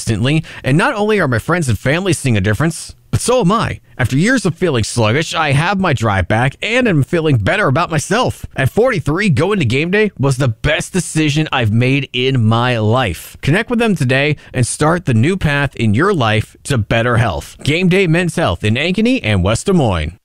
instantly, and not only are my friends and family seeing a difference, but so am I. After years of feeling sluggish, I have my drive back and am feeling better about myself. At 43, going to game day was the best decision I've made in my life. Connect with them today and start the new path in your life to better health. Game Day Men's Health in Ankeny and West Des Moines.